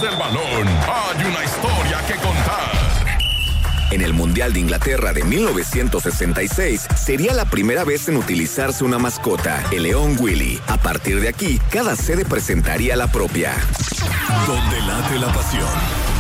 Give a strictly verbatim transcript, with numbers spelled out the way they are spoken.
del balón hay una historia que contar. En el Mundial de Inglaterra de mil novecientos sesenta y seis, sería la primera vez en utilizarse una mascota, el león Willy. A partir de aquí, cada sede presentaría la propia. Donde late la pasión.